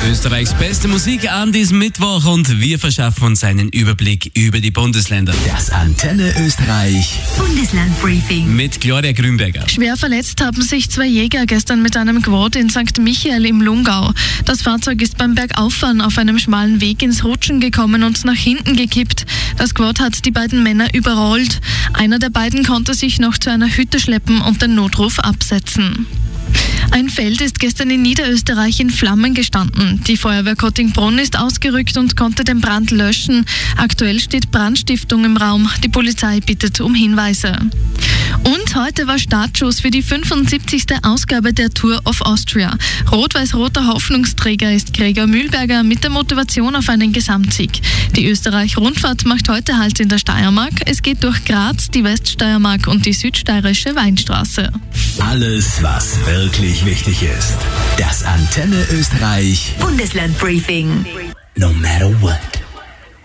Österreichs beste Musik an diesem Mittwoch und wir verschaffen uns einen Überblick über die Bundesländer. Das Antenne Österreich Bundeslandbriefing Mit Gloria Grünberger. Schwer verletzt haben sich 2 Jäger gestern mit einem Quad in St. Michael im Lungau. Das Fahrzeug ist beim Bergauffahren auf einem schmalen Weg ins Rutschen gekommen und nach hinten gekippt. Das Quad hat die beiden Männer überrollt. Einer der beiden konnte sich noch zu einer Hütte schleppen und den Notruf absetzen. Ein Feld ist gestern in Niederösterreich in Flammen gestanden. Die Feuerwehr Kottingbrunn ist ausgerückt und konnte den Brand löschen. Aktuell steht Brandstiftung im Raum. Die Polizei bittet um Hinweise. Und heute war Startschuss für die 75. Ausgabe der Tour of Austria. Rot-Weiß-roter Hoffnungsträger ist Gregor Mühlberger mit der Motivation auf einen Gesamtsieg. Die Österreich-Rundfahrt macht heute Halt in der Steiermark. Es geht durch Graz, die Weststeiermark und die südsteirische Weinstraße. Alles, was wirklich wichtig ist. Das Antenne Österreich Bundeslandbriefing. No matter what.